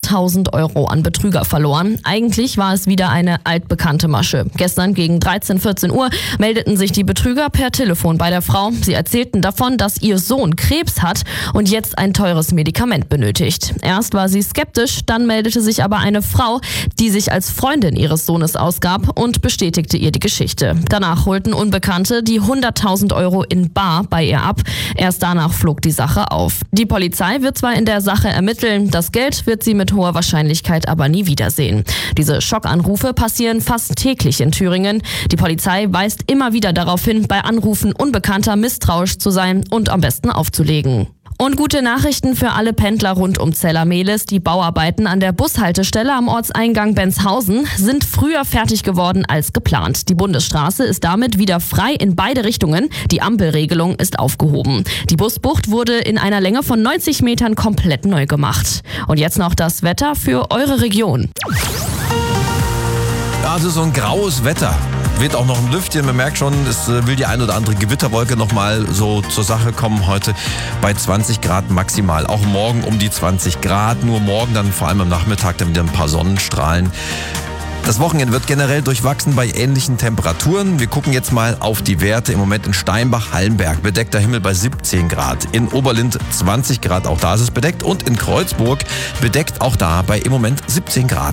100.000 Euro an Betrüger verloren. Eigentlich war es wieder eine altbekannte Masche. Gestern gegen 14 Uhr meldeten sich die Betrüger per Telefon bei der Frau. Sie erzählten davon, dass ihr Sohn Krebs hat und jetzt ein teures Medikament benötigt. Erst war sie skeptisch, dann meldete sich aber eine Frau, die sich als Freundin ihres Sohnes ausgab und bestätigte ihr die Geschichte. Danach holten Unbekannte die 100.000 Euro in bar bei ihr ab. Erst danach flog die Sache auf. Die Polizei wird zwar in der Sache ermitteln, das Geld wird sie mit hoher Wahrscheinlichkeit aber nie wiedersehen. Diese Schockanrufe passieren fast täglich in Thüringen. Die Polizei weist immer wieder darauf hin, bei Anrufen Unbekannter misstrauisch zu sein und am besten aufzulegen. Und gute Nachrichten für alle Pendler rund um Zella-Mehlis. Die Bauarbeiten an der Bushaltestelle am Ortseingang Benshausen sind früher fertig geworden als geplant. Die Bundesstraße ist damit wieder frei in beide Richtungen. Die Ampelregelung ist aufgehoben. Die Busbucht wurde in einer Länge von 90 Metern komplett neu gemacht. Und jetzt noch das Wetter für eure Region. Also so ein graues Wetter. Wird auch noch ein Lüftchen, man merkt schon, es will die ein oder andere Gewitterwolke nochmal so zur Sache kommen. Heute bei 20 Grad maximal, auch morgen um die 20 Grad, nur morgen dann vor allem am Nachmittag dann wieder ein paar Sonnenstrahlen. Das Wochenende wird generell durchwachsen bei ähnlichen Temperaturen. Wir gucken jetzt mal auf die Werte. Im Moment in Steinbach-Hallenberg bedeckter Himmel bei 17 Grad. In Oberlind 20 Grad, auch da ist es bedeckt. Und in Kreuzburg bedeckt auch da bei im Moment 17 Grad.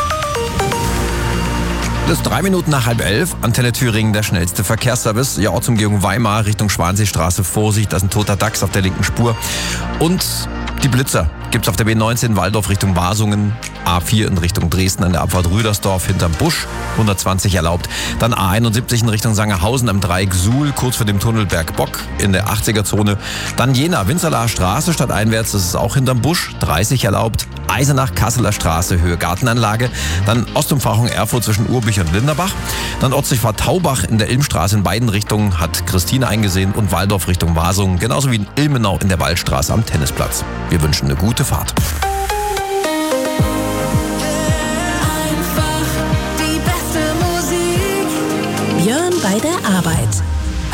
Das ist 3 Minuten nach 10:30. Antenne Thüringen, der schnellste Verkehrsservice. Ja, Ortsumgehung Weimar Richtung Schwanseestraße. Vorsicht, da ist ein toter Dachs auf der linken Spur. Und die Blitzer gibt's auf der B19 Walldorf Richtung Wasungen. A4 in Richtung Dresden an der Abfahrt Rüdersdorf hinterm Busch. 120 erlaubt. Dann A71 in Richtung Sangerhausen am Dreieck Suhl, kurz vor dem Tunnel Bergbock in der 80er-Zone. Dann Jena, Winzerlaer Straße stadteinwärts, das ist auch hinterm Busch. 30 erlaubt. Eisenach, Kasseler Straße, Höhe Gartenanlage. Dann Ostumfahrung Erfurt zwischen Urbich und Linderbach. Dann Ortsdurchfahrt Taubach in der Ilmstraße in beiden Richtungen hat Christine eingesehen und Walldorf Richtung Wasungen. Genauso wie in Ilmenau in der Waldstraße am Tennisplatz. Wir wünschen eine gute Fahrt. Björn bei der Arbeit.